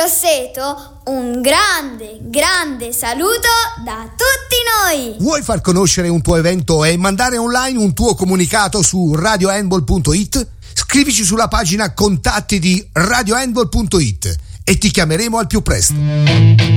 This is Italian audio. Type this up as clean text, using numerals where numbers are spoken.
Grosseto, un grande saluto da tutti noi! Vuoi far conoscere un tuo evento e mandare online un tuo comunicato su radiohandball.it? Scrivici sulla pagina contatti di radiohandball.it e ti chiameremo al più presto.